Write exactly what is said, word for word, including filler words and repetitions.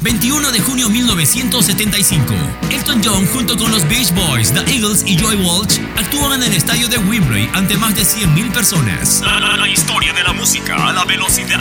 veintiuno de junio de mil novecientos setenta y cinco. Elton John junto con los Beach Boys, The Eagles y Joy Walsh actúan en el estadio de Wembley ante más de cien mil personas. La, la, la historia de la música a la velocidad